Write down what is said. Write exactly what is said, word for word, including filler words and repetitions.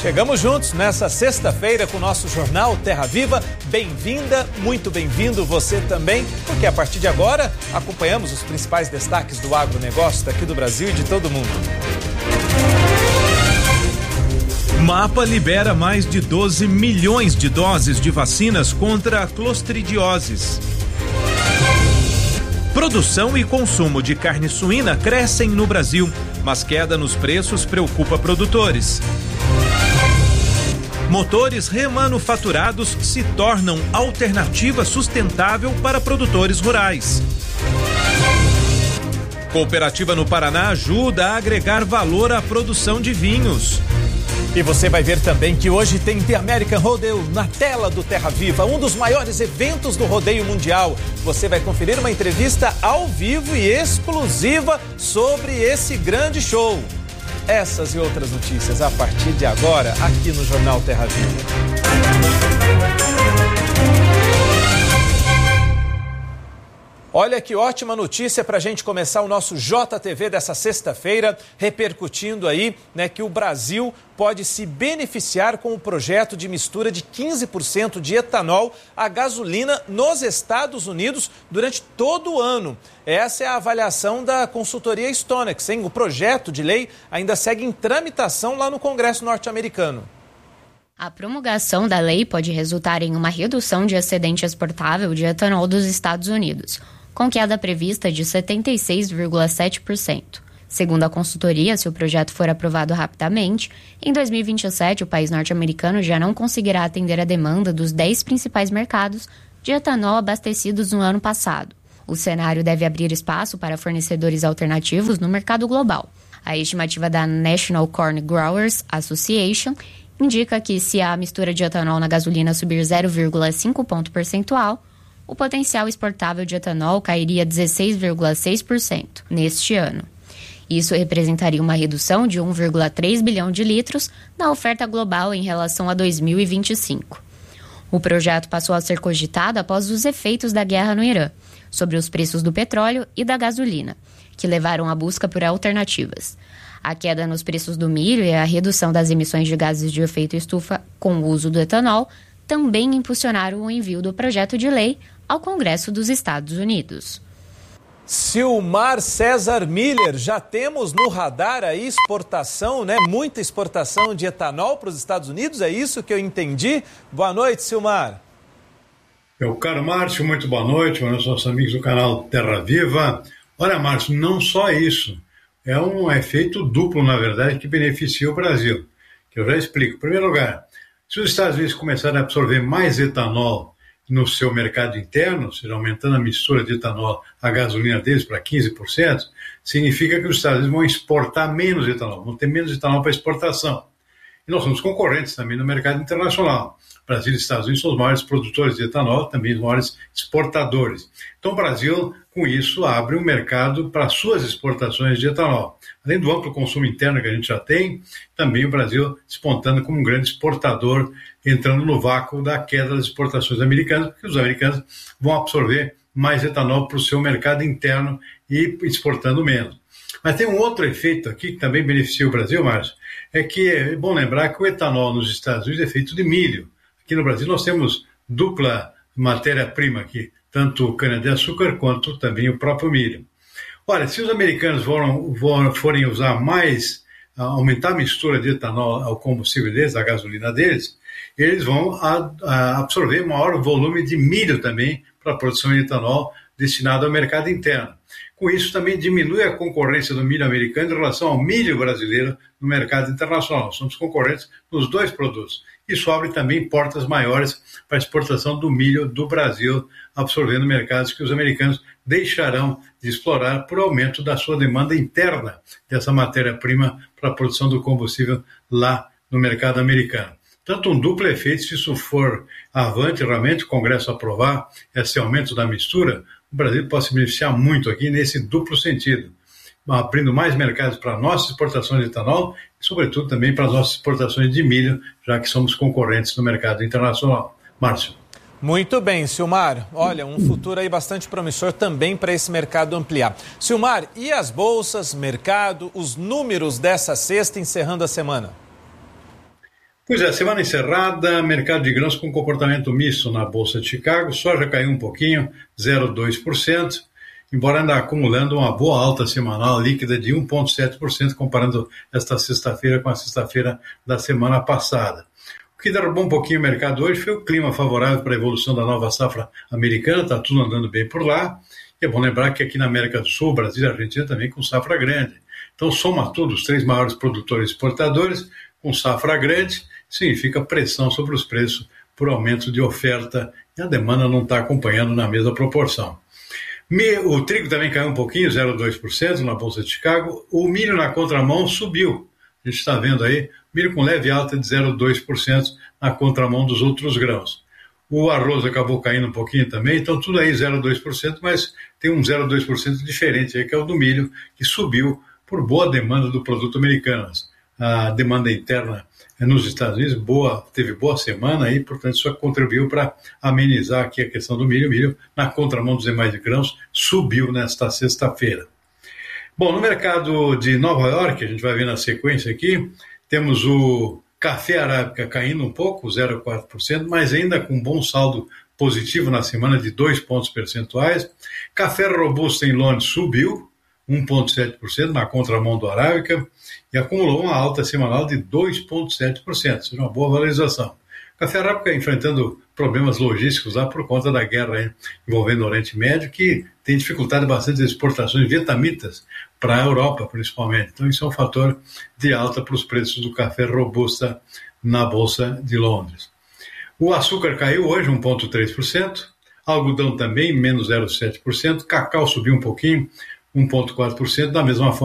Chegamos juntos nessa sexta-feira com o nosso jornal Terra Viva. Bem-vinda, muito bem-vindo você também, porque a partir de agora acompanhamos os principais destaques do agronegócio daqui do Brasil e de todo o mundo. Mapa libera mais de doze milhões de doses de vacinas contra a clostridioses. Produção e consumo de carne suína crescem no Brasil, mas queda nos preços preocupa produtores. Motores remanufaturados se tornam alternativa sustentável para produtores rurais. Cooperativa no Paraná ajuda a agregar valor à produção de vinhos. E você vai ver também que hoje tem The American Rodeo na tela do Terra Viva, um dos maiores eventos do rodeio mundial. Você vai conferir uma entrevista ao vivo e exclusiva sobre esse grande show. Essas e outras notícias a partir de agora, aqui no Jornal Terra Viva. Olha que ótima notícia para a gente começar o nosso J T V dessa sexta-feira, repercutindo aí, né, que o Brasil pode se beneficiar com o projeto de mistura de quinze por cento de etanol à gasolina nos Estados Unidos durante todo o ano. Essa é a avaliação da consultoria Stonex, hein? O projeto de lei ainda segue em tramitação lá no Congresso norte-americano. A promulgação da lei pode resultar em uma redução de excedente exportável de etanol dos Estados Unidos, com queda prevista de setenta e seis vírgula sete por cento. Segundo a consultoria, se o projeto for aprovado rapidamente, em dois mil e vinte e sete o país norte-americano já não conseguirá atender a demanda dos dez principais mercados de etanol abastecidos no ano passado. O cenário deve abrir espaço para fornecedores alternativos no mercado global. A estimativa da National Corn Growers Association indica que se a mistura de etanol na gasolina subir zero vírgula cinco ponto percentual, o potencial exportável de etanol cairia dezesseis vírgula seis por cento neste ano. Isso representaria uma redução de um vírgula três bilhão de litros na oferta global em relação a dois mil e vinte e cinco. O projeto passou a ser cogitado após os efeitos da guerra no Irã sobre os preços do petróleo e da gasolina, que levaram à busca por alternativas. A queda nos preços do milho e a redução das emissões de gases de efeito estufa com o uso do etanol também impulsionaram o envio do projeto de lei ao Congresso dos Estados Unidos. Silmar César Miller, já temos no radar aí exportação, né? Muita exportação de etanol para os Estados Unidos, é isso que eu entendi? Boa noite, Silmar. Meu caro Márcio, muito boa noite, para os nossos amigos do canal Terra Viva. Olha, Márcio, não só isso, é um efeito duplo, na verdade, que beneficia o Brasil, que eu já explico. Em primeiro lugar, se os Estados Unidos começarem a absorver mais etanol no seu mercado interno, ou seja, aumentando a mistura de etanol à gasolina deles para quinze por cento, significa que os Estados Unidos vão exportar menos etanol, vão ter menos etanol para exportação. E nós somos concorrentes também no mercado internacional. Brasil e Estados Unidos são os maiores produtores de etanol, também os maiores exportadores. Então o Brasil, com isso, abre um mercado para suas exportações de etanol. Além do amplo consumo interno que a gente já tem, também o Brasil despontando como um grande exportador, entrando no vácuo da queda das exportações americanas, porque os americanos vão absorver mais etanol para o seu mercado interno e exportando menos. Mas tem um outro efeito aqui que também beneficia o Brasil, Márcio, é que é bom lembrar que o etanol nos Estados Unidos é feito de milho. Aqui no Brasil nós temos dupla matéria-prima aqui, tanto cana-de-açúcar quanto também o próprio milho. Olha, se os americanos foram, foram, forem usar mais, aumentar a mistura de etanol ao combustível deles, à gasolina deles, eles vão a, a absorver maior volume de milho também para a produção de etanol destinado ao mercado interno. Com isso, também diminui a concorrência do milho americano em relação ao milho brasileiro no mercado internacional. Nós somos concorrentes nos dois produtos. Isso abre também portas maiores para a exportação do milho do Brasil, absorvendo mercados que os americanos deixarão de explorar por aumento da sua demanda interna dessa matéria-prima para a produção do combustível lá no mercado americano. Tanto um duplo efeito, se isso for avante, realmente o Congresso aprovar esse aumento da mistura, o Brasil pode se beneficiar muito aqui nesse duplo sentido, abrindo mais mercados para nossas exportações de etanol e, sobretudo, também para as nossas exportações de milho, já que somos concorrentes no mercado internacional. Márcio. Muito bem, Silmar. Olha, um futuro aí bastante promissor também para esse mercado ampliar. Silmar, e as bolsas, mercado, os números dessa sexta encerrando a semana? Pois é, semana encerrada, mercado de grãos com comportamento misto na Bolsa de Chicago, soja caiu um pouquinho, zero vírgula dois por cento, embora ainda acumulando uma boa alta semanal líquida de um vírgula sete por cento, comparando esta sexta-feira com a sexta-feira da semana passada. O que derrubou um pouquinho o mercado hoje foi o clima favorável para a evolução da nova safra americana, está tudo andando bem por lá. E é bom lembrar que aqui na América do Sul, Brasil e Argentina também com safra grande. Então soma tudo, os três maiores produtores exportadores com safra grande, significa pressão sobre os preços por aumento de oferta e a demanda não está acompanhando na mesma proporção. O trigo também caiu um pouquinho, zero vírgula dois por cento na Bolsa de Chicago. O milho na contramão subiu. A gente está vendo aí, milho com leve alta de zero vírgula dois por cento na contramão dos outros grãos. O arroz acabou caindo um pouquinho também, então tudo aí zero vírgula dois por cento, mas tem um zero vírgula dois por cento diferente aí, que é o do milho, que subiu por boa demanda do produto americano. A demanda interna nos Estados Unidos boa, teve boa semana aí, portanto isso contribuiu para amenizar aqui a questão do milho. O milho, na contramão dos demais grãos, subiu nesta sexta-feira. Bom, no mercado de Nova York, a gente vai ver na sequência aqui, temos o café arábica caindo um pouco, zero vírgula quatro por cento, mas ainda com um bom saldo positivo na semana de dois pontos percentuais. Café robusto em Londres subiu um vírgula sete por cento na contramão do arábica e acumulou uma alta semanal de dois vírgula sete por cento, seja uma boa valorização. O café arábica enfrentando problemas logísticos lá por conta da guerra hein, envolvendo o Oriente Médio, que tem dificultado bastante as exportações vietnamitas para a Europa, principalmente. Então isso é um fator de alta para os preços do café robusta na Bolsa de Londres. O açúcar caiu hoje um vírgula três por cento, algodão também menos zero vírgula sete por cento, cacau subiu um pouquinho, um vírgula quatro por cento, da mesma forma